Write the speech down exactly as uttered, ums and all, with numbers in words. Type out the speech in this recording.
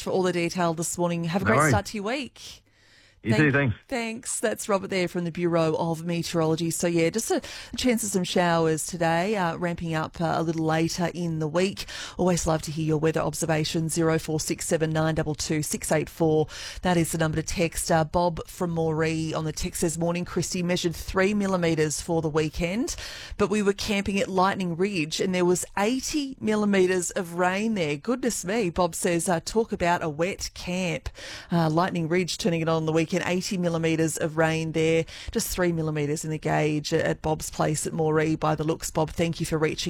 much for all the detail this morning. Have a No great worries. start to your week. You Thank- too, thanks. Thanks. That's Robert there from the Bureau of Meteorology. So, yeah, just a chance of some showers today, uh, ramping up uh, a little later in the week. Always love to hear your weather observations. zero four six seven nine two two six eight four. That is the number to text. Uh, Bob from Moree on the text says, morning, Christy, measured three millimetres for the weekend, but we were camping at Lightning Ridge and there was eighty millimetres of rain there. Goodness me, Bob says, uh, talk about a wet camp. Uh, Lightning Ridge turning it on the weekend. eighty millimetres of rain there, just three millimetres in the gauge at Bob's place at Moree by the looks. Bob, thank you for reaching